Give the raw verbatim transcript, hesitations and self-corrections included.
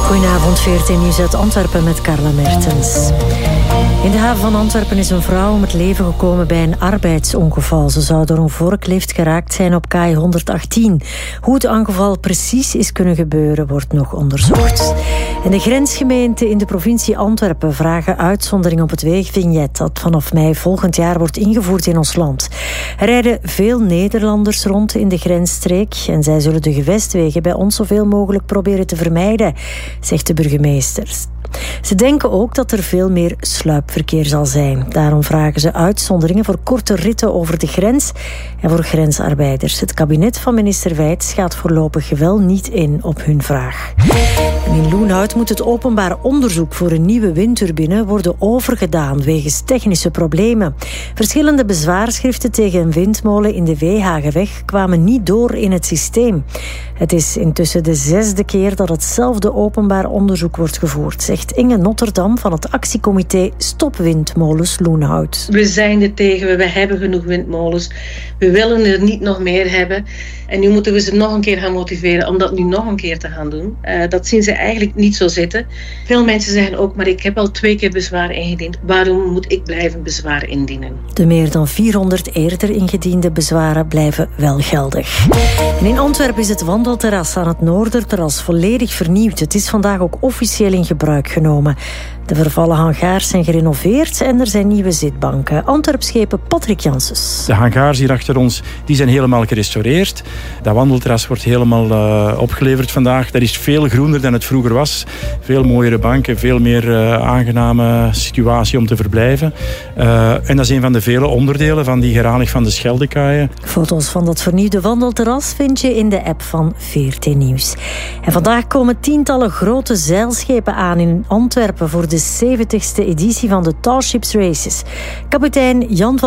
Goedenavond, veertien Nieuws uit Antwerpen met Carla Mertens. In de haven van Antwerpen is een vrouw om het leven gekomen bij een arbeidsongeval. Ze zou door een vorklift geraakt zijn op K I honderdachttien. Hoe het ongeval precies is kunnen gebeuren, wordt nog onderzocht. En de grensgemeenten in de provincie Antwerpen vragen uitzondering op het weegvignet dat vanaf mei volgend jaar wordt ingevoerd in ons land. Er rijden veel Nederlanders rond in de grensstreek en zij zullen de gewestwegen bij ons zoveel mogelijk proberen te vermijden, zegt de burgemeester. Ze denken ook dat er veel meer sluipverkeer zal zijn. Daarom vragen ze uitzonderingen voor korte ritten over de grens en voor grensarbeiders. Het kabinet van minister Wijts gaat voorlopig wel niet in op hun vraag. En in Loenhout moet het openbaar onderzoek voor een nieuwe windturbine worden overgedaan wegens technische problemen. Verschillende bezwaarschriften tegen een windmolen in de Weehageweg kwamen niet door in het systeem. Het is intussen de zesde keer dat hetzelfde openbaar onderzoek wordt gevoerd, zegt Inge Notterdam van het actiecomité Stop Windmolens Loenhout. We zijn er tegen, we hebben genoeg windmolens. We willen er niet nog meer hebben. En nu moeten we ze nog een keer gaan motiveren om dat nu nog een keer te gaan doen. Uh, dat zien ze eigenlijk niet zo zitten. Veel mensen zeggen ook, maar ik heb al twee keer bezwaar ingediend. Waarom moet ik blijven bezwaar indienen? De meer dan vierhonderd eerder ingediende bezwaren blijven wel geldig. En in Antwerpen is het wandelterras aan het Noorderterras volledig vernieuwd. Het is vandaag ook officieel in gebruik genomen. De vervallen hangars zijn gerenoveerd en er zijn nieuwe zitbanken. Antwerpschepen Patrick Janssens. De hangars hier achter ons die zijn helemaal gerestaureerd. Dat wandelterras wordt helemaal uh, opgeleverd vandaag. Dat is veel groener dan het vroeger was. Veel mooiere banken, veel meer uh, aangename situatie om te verblijven. Uh, en dat is een van de vele onderdelen van die Geranich van de Scheldekaaien. Foto's van dat vernieuwde wandelterras vind je in de app van veertien Nieuws. En vandaag komen tientallen grote zeilschepen aan in Antwerpen voor de zeventigste editie van de Tall Ships Races. Kapitein Jan van